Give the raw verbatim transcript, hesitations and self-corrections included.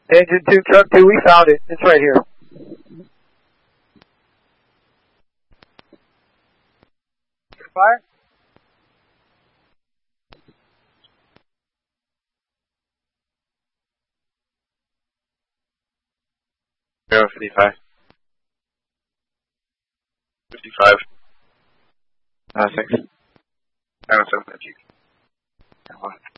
Engine two, truck two, we found it. It's right here. Fire? Zero fifty-five. Fifty-five. Uh, six. Nine seven fifty.